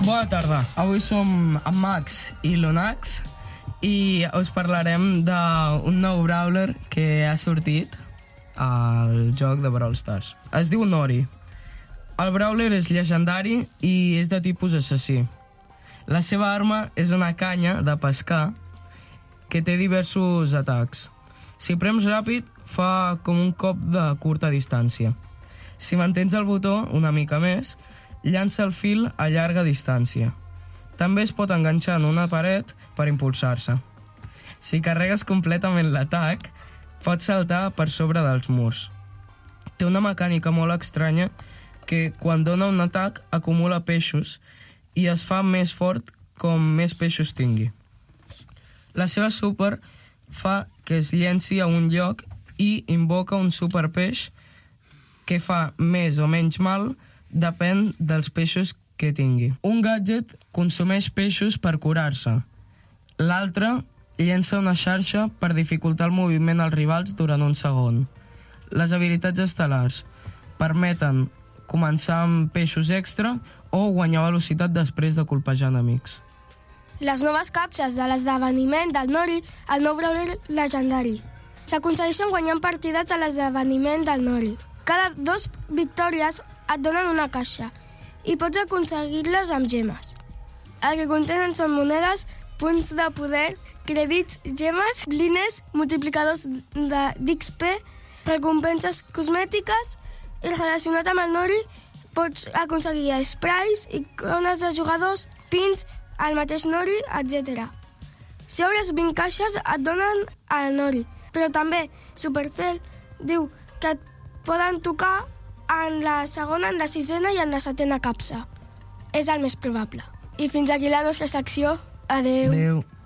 Bona tarda. Avui som en Max i l'Onax i us parlarem d'un nou Brawler que ha sortit al joc de Brawl Stars. Es diu Nori. El Brawler és llegendari i és de tipus assassí. La seva arma és una canya de pescar que té diversos atacs. Si prems ràpid, fa com un cop de curta distància. Si mantens el botó una mica més, llança el fil a llarga distància. També es pot enganxar en una paret per impulsar-se. Si carregues completament l'atac, pots saltar per sobre dels murs. Té una mecànica molt estranya que quan dona un atac acumula peixos i es fa més fort com més peixos tingui. La seva super fa que es llenci a un lloc i invoca un superpeix que fa més o menys mal, depèn dels peixos que tingui. Un gadget consumeix peixos per curar-se. L'altre llença una xarxa per dificultar el moviment als rivals durant un segon. Les habilitats estel·lars permeten començar amb peixos extra o guanyar velocitat després de colpejar enemics. Les noves capses de l'esdeveniment del Nori, el nou Brawler legendari. S'aconsegueixen guanyant partides a l'esdeveniment del Nori. Cada 2 victòries et donen una caixa i pots aconseguir-les amb gemes. El que contenen són monedes, punts de poder, crèdits, gemes, línies, multiplicadors d'XP, recompenses cosmètiques i relacionat amb el Nori pots aconseguir sprays, icones de jugadors, pins, el mateix Nori, etc. Si obres 20 caixes et donen el Nori, però també Supercell diu que et poden tocar en la segona, en la sisena i en la setena capsa. És el més probable. I fins aquí la nostra secció. Adeu. Adeu.